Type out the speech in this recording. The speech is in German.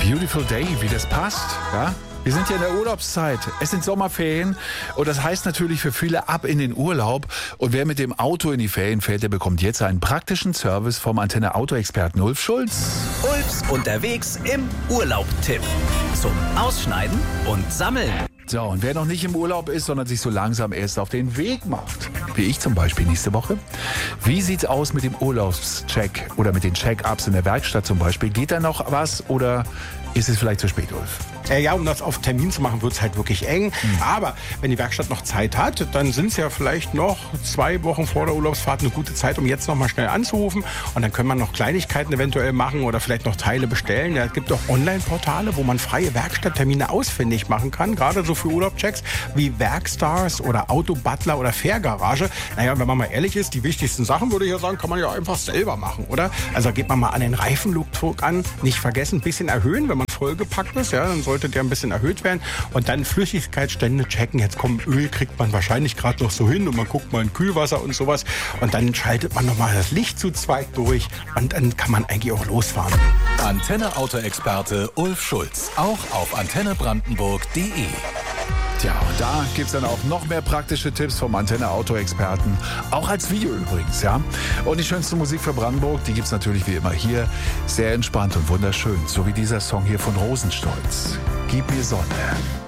Beautiful Day, wie das passt, ja? Wir sind ja in der Urlaubszeit. Es sind Sommerferien und das heißt natürlich für viele ab in den Urlaub. Und wer mit dem Auto in die Ferien fährt, der bekommt jetzt einen praktischen Service vom Antenne Auto-Experten Ulf Schulz. Ulfs unterwegs im Urlaub-Tipp. Zum Ausschneiden und Sammeln. So, und wer noch nicht im Urlaub ist, sondern sich so langsam erst auf den Weg macht, wie ich zum Beispiel nächste Woche. Wie sieht's aus mit dem Urlaubscheck oder mit den Check-ups in der Werkstatt zum Beispiel? Geht da noch was oder ist es vielleicht zu spät, Ulf? Ja, um das auf Termin zu machen, wird es halt wirklich eng. Aber wenn die Werkstatt noch Zeit hat, dann sind es ja vielleicht noch 2 Wochen vor der Urlaubsfahrt eine gute Zeit, um jetzt noch mal schnell anzurufen. Und dann können wir noch Kleinigkeiten eventuell machen oder vielleicht noch Teile bestellen. Ja, es gibt auch Online-Portale, wo man freie Werkstatttermine ausfindig machen kann. Gerade so für Urlaubschecks wie Werkstars oder Autobutler oder Fährgarage. Naja, wenn man mal ehrlich ist, die wichtigsten Sachen, würde ich ja sagen, kann man ja einfach selber machen, oder? Also geht man mal an den Reifendruck an. Nicht vergessen, ein bisschen erhöhen, wenn man vollgepackt ist. Ja, dann sollte der ein bisschen erhöht werden. Und dann Flüssigkeitsstände checken. Jetzt kommt Öl, kriegt man wahrscheinlich gerade noch so hin und man guckt mal in Kühlwasser und sowas. Und dann schaltet man nochmal das Licht zu zweit durch und dann kann man eigentlich auch losfahren. Antenne Auto-Experte Ulf Schulz. Auch auf antennebrandenburg.de. Tja, und da gibt's dann auch noch mehr praktische Tipps vom Antenne Auto-Experten. Auch als Video übrigens, ja. Und die schönste Musik für Brandenburg, die gibt's natürlich wie immer hier. Sehr entspannt und wunderschön. So wie dieser Song hier von Rosenstolz. Gib mir Sonne.